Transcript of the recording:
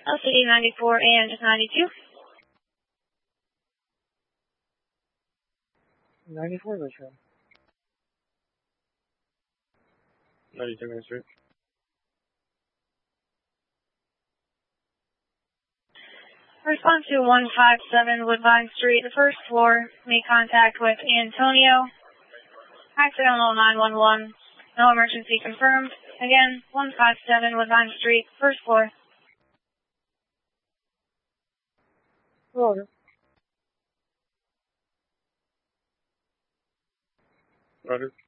LCD 94 and 92. 94, that's right. 92 Main Street. Response to 157 Woodbine Street, the first floor. Make contact with Antonio. Accidental 911. No emergency confirmed. Again, 157 Woodbine Street, first floor. Roger. Roger.